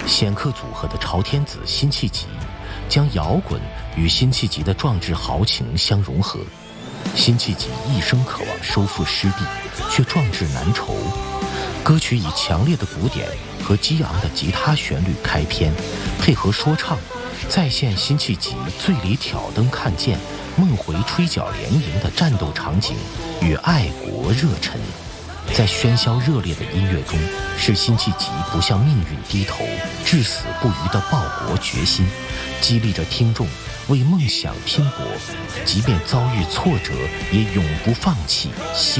显克组合的朝天子辛弃疾，将摇滚与辛弃疾的壮志豪情相融合。辛弃疾一生渴望收复失地，却壮志难酬。歌曲以强烈的鼓点和激昂的吉他旋律开篇，配合说唱，再现辛弃疾醉里挑灯看剑、梦回吹角连营的战斗场景与爱国热忱。在喧嚣热烈的音乐中，是辛弃疾不向命运低头、至死不渝的报国决心，激励着听众为梦想拼搏，即便遭遇挫折，也永不放弃。